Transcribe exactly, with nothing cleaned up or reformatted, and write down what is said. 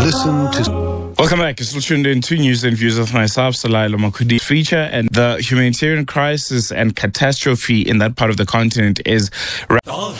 Listen to... Welcome back. You're still tuned in to News and Views with myself, Salaila Makudi. Feature and the humanitarian crisis and catastrophe in that part of the continent is...